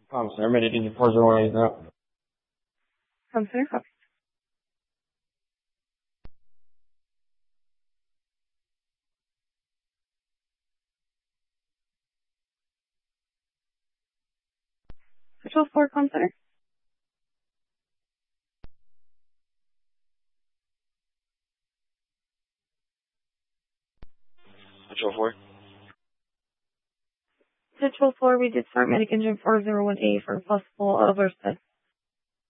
Center, ready to engine 401 now. Center, copy. Control 4, Center. Control 4. Control 4, we did start medic engine 401A for possible overset.